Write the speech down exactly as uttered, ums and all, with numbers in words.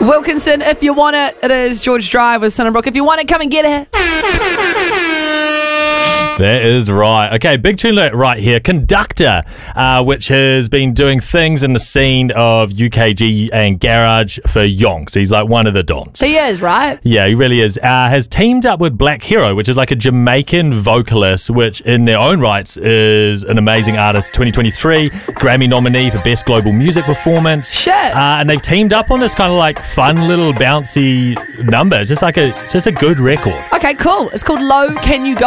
Wilkinson, if you want it, it is George Drive with Sun and Brooke. If you want it, come and get it. That is right. Okay, big tune right here. Conductor, uh, which has been doing things in the scene of U K G and garage for yonks. He's like one of the dons. He is, right? Yeah, he really is. Uh, has teamed up with Black Hero, which is like a Jamaican vocalist, which in their own rights is an amazing artist. twenty twenty-three Grammy nominee for Best Global Music Performance. Shit. Uh, and they've teamed up on this kind of like fun little bouncy number. It's just like a, it's just a good record. Okay, cool. It's called Low Can You Go?